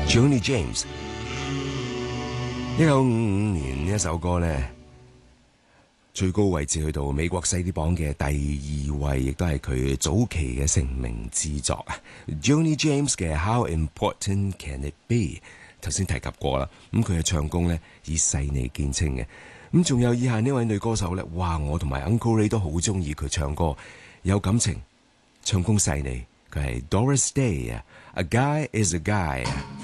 Joni James 1955年呢一首歌呢，最高位置去到美國細啲榜嘅第2位，亦都係佢早期嘅成名之作啊。Joni James 嘅 How Important Can It Be 頭先提及過啦，咁佢嘅唱功呢以細膩見稱嘅，咁仲有以下呢位女歌手呢，哇！我同埋 Uncle Ray 都好中意佢唱歌，有感情，唱功細膩，佢係 Doris Day 啊，A Guy Is A Guy。